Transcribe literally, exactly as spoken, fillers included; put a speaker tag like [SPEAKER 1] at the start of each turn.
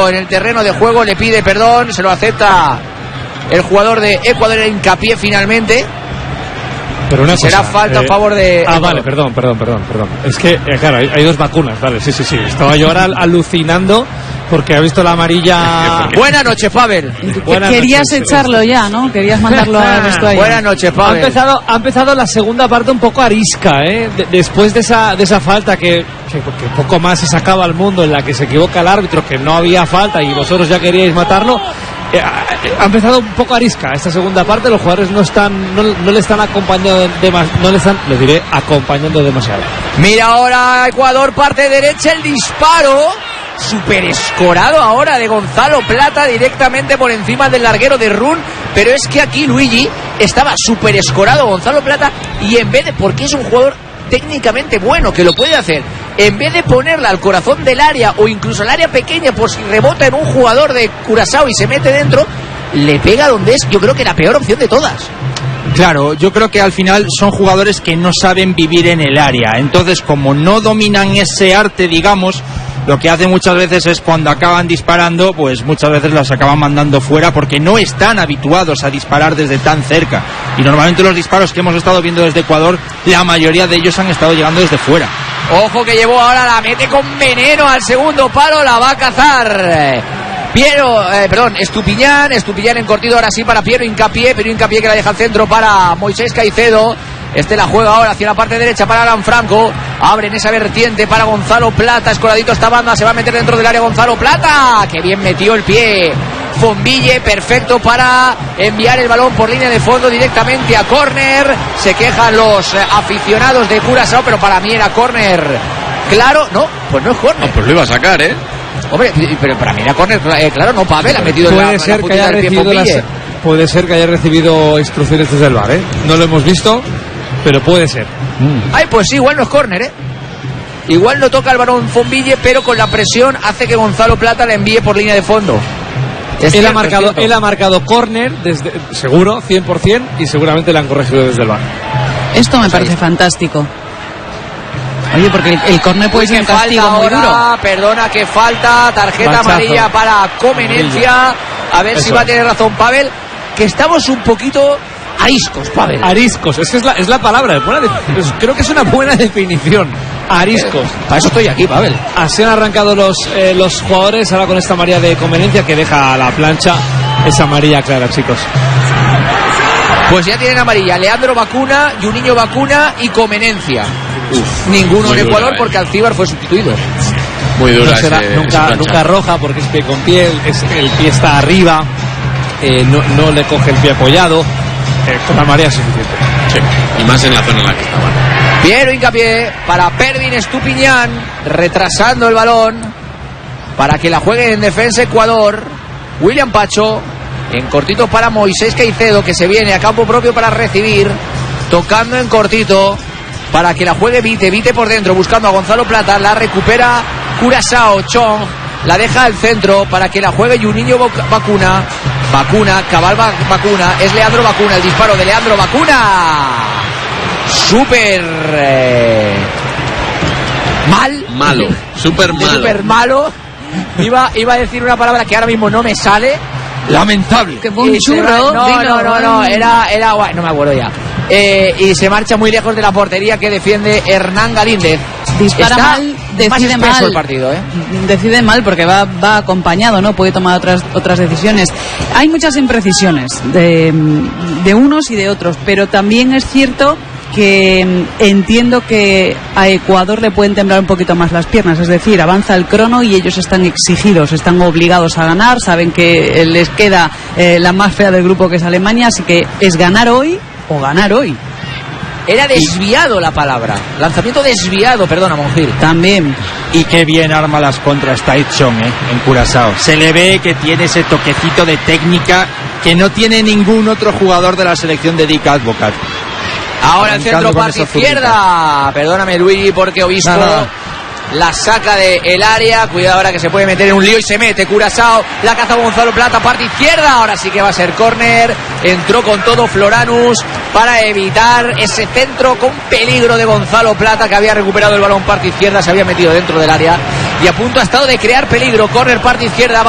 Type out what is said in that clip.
[SPEAKER 1] Murillo en el terreno de juego, le pide perdón, se lo acepta el jugador de Ecuador en Hincapié finalmente.
[SPEAKER 2] Pero una
[SPEAKER 1] será
[SPEAKER 2] cosa,
[SPEAKER 1] falta
[SPEAKER 2] eh,
[SPEAKER 1] a favor de
[SPEAKER 2] Ah,
[SPEAKER 1] Ecuador.
[SPEAKER 2] vale, perdón, perdón, perdón, perdón. Es que, eh, claro, hay, hay dos vacunas, vale, sí, sí, sí. Estaba yo ahora alucinando porque ha visto la amarilla.
[SPEAKER 1] Buenas noches, Pavel.
[SPEAKER 2] Buenas
[SPEAKER 3] Querías
[SPEAKER 2] noches.
[SPEAKER 3] echarlo ya, ¿no? Querías mandarlo al vestuario.
[SPEAKER 1] Buenas noches,
[SPEAKER 2] Ha
[SPEAKER 1] Pavel.
[SPEAKER 2] empezado, ha empezado la segunda parte un poco arisca, ¿eh? De- después de esa, de esa falta que, que, que poco más se sacaba al mundo, en la que se equivoca el árbitro, que no había falta y vosotros ya queríais matarlo. Eh, ha, ha empezado un poco arisca esta segunda parte. Los jugadores no están, no, no le están acompañando demasiado, no le están, les diré, acompañando demasiado.
[SPEAKER 1] Mira ahora Ecuador, parte derecha, el disparo. Super escorado ahora de Gonzalo Plata directamente por encima del larguero de Run. Pero es que aquí Luigi estaba super escorado Gonzalo Plata y en vez de, porque es un jugador técnicamente bueno que lo puede hacer, en vez de ponerla al corazón del área o incluso al área pequeña por si rebota en un jugador de Curazao y se mete dentro, le pega donde es, yo creo que la peor opción de todas.
[SPEAKER 4] Claro, yo creo que al final son jugadores que no saben vivir en el área. Entonces, como no dominan ese arte, digamos, lo que hacen muchas veces es cuando acaban disparando, pues muchas veces las acaban mandando fuera porque no están habituados a disparar desde tan cerca. Y normalmente los disparos que hemos estado viendo desde Ecuador, la mayoría de ellos han estado llegando desde fuera.
[SPEAKER 1] Ojo que llevó ahora, la mete con veneno al segundo palo, la va a cazar Piero, eh, perdón, Estupiñán, Estupiñán en cortido ahora sí para Piero Hincapié, Piero Hincapié que la deja al centro para Moisés Caicedo. Este la juega ahora hacia la parte derecha para Alan Franco. Abre en esa vertiente para Gonzalo Plata. Escoradito esta banda. Se va a meter dentro del área Gonzalo Plata. Que bien metió el pie Fombille. Perfecto para enviar el balón por línea de fondo directamente a córner. Se quejan los eh, aficionados de Curazao, pero para mí era córner. Claro, no, pues no es córner.
[SPEAKER 5] No, pues lo iba a sacar, ¿eh?
[SPEAKER 1] Hombre, pero para mí era córner. Eh, claro, no, Pavel ha metido en la,
[SPEAKER 2] Puede
[SPEAKER 1] en la
[SPEAKER 2] ser que
[SPEAKER 1] puntita
[SPEAKER 2] haya
[SPEAKER 1] del pie
[SPEAKER 2] recibido las,
[SPEAKER 1] Fombille.
[SPEAKER 2] puede ser que haya recibido instrucciones desde el V A R, ¿eh? No lo hemos visto, pero puede ser. Mm.
[SPEAKER 1] Ay, pues sí, igual no es córner, ¿eh? Igual no toca el balón Fombille, pero con la presión hace que Gonzalo Plata la envíe por línea de fondo. Es
[SPEAKER 2] Él,
[SPEAKER 1] cierto,
[SPEAKER 2] ha marcado,
[SPEAKER 1] es cierto.
[SPEAKER 2] él ha marcado córner, desde, seguro, cien por ciento, y seguramente le han corregido desde el V A R.
[SPEAKER 3] Esto me parece fantástico. Oye, porque el, el córner puede ser un
[SPEAKER 1] Que
[SPEAKER 3] castigo
[SPEAKER 1] falta
[SPEAKER 3] muy duro.
[SPEAKER 1] ahora, perdona que falta, tarjeta
[SPEAKER 2] Machazo.
[SPEAKER 1] amarilla para Comenencia. A ver
[SPEAKER 2] Eso.
[SPEAKER 1] si va a tener razón Pavel, que estamos un poquito ariscos, Pavel.
[SPEAKER 2] Ariscos, es que es la, es la palabra, es buena de- es- creo que es una buena definición. Ariscos.
[SPEAKER 1] Para eso estoy aquí, Pavel.
[SPEAKER 2] Así han arrancado los, eh, los jugadores, ahora con esta amarilla de conveniencia que deja a la plancha esa amarilla clara, chicos.
[SPEAKER 1] Pues ya tienen amarilla Leandro Vacuna, Juninho Vacuna y Comenencia.
[SPEAKER 5] Uf,
[SPEAKER 1] Ninguno
[SPEAKER 5] muy
[SPEAKER 1] en
[SPEAKER 5] dura,
[SPEAKER 1] Ecuador
[SPEAKER 5] eh.
[SPEAKER 1] porque Alcíbar fue sustituido.
[SPEAKER 5] Muy dura
[SPEAKER 2] No será
[SPEAKER 5] ese, ese
[SPEAKER 2] nunca,
[SPEAKER 5] planchazo.
[SPEAKER 2] nunca roja porque es pie con pie, es, el pie está arriba, eh, no, no le coge el pie apoyado, eh, con la amarilla es suficiente.
[SPEAKER 5] Sí, y más en la zona en la que estaban.
[SPEAKER 1] Piero Hincapié para Pervin Estupiñán, retrasando el balón para que la juegue en defensa Ecuador. William Pacho en cortito para Moisés Caicedo, que se viene a campo propio para recibir, tocando en cortito para que la juegue Vite, Vite por dentro buscando a Gonzalo Plata, la recupera Curazao, Chong la deja al centro para que la juegue Juninho Vacuna, Vacuna, Cabal Vacuna, es Leandro Vacuna, el disparo de Leandro Vacuna, súper eh, mal,
[SPEAKER 5] Malo, súper malo.
[SPEAKER 1] súper malo. Iba, iba a decir una palabra que ahora mismo no me sale.
[SPEAKER 4] Lamentable.
[SPEAKER 3] Que fue un
[SPEAKER 1] Y se
[SPEAKER 3] churro.
[SPEAKER 1] va- no,
[SPEAKER 3] dilo,
[SPEAKER 1] no, no, no, era, era, guay, no me acuerdo ya. Eh, y se marcha muy lejos de la portería que defiende Hernán Galíndez.
[SPEAKER 3] Dispara
[SPEAKER 1] Está
[SPEAKER 3] mal, decide
[SPEAKER 1] más espeso
[SPEAKER 3] mal.
[SPEAKER 1] el partido, ¿eh?
[SPEAKER 3] Decide mal porque va, va acompañado, ¿no? Puede tomar otras, otras decisiones. Hay muchas imprecisiones de, de unos y de otros, pero también es cierto que mm, entiendo que a Ecuador le pueden temblar un poquito más las piernas, es decir, avanza el crono y ellos están exigidos, están obligados a ganar, saben que eh, les queda eh, la más fea del grupo que es Alemania, así que es ganar hoy o ganar hoy.
[SPEAKER 1] Era desviado la palabra. Lanzamiento desviado, perdona, Monjil.
[SPEAKER 3] También.
[SPEAKER 4] Y qué bien arma las contras Taichung, ¿eh? En Curazao. Se le ve que tiene ese toquecito de técnica que no tiene ningún otro jugador de la selección de Dick Advocat.
[SPEAKER 1] Ahora el
[SPEAKER 4] Arrancando
[SPEAKER 1] centro
[SPEAKER 4] con
[SPEAKER 1] parte
[SPEAKER 4] esa zurrita.
[SPEAKER 1] izquierda. Perdóname, Luigi, porque Obispo
[SPEAKER 4] Nada.
[SPEAKER 1] la saca del área. Cuidado ahora que se puede meter en un lío y se mete Curazao. La caza Gonzalo Plata, parte izquierda. Ahora sí que va a ser córner. Entró con todo Floranus para evitar ese centro con peligro de Gonzalo Plata, que había recuperado el balón parte izquierda. Se había metido dentro del área y a punto ha estado de crear peligro. Córner parte izquierda.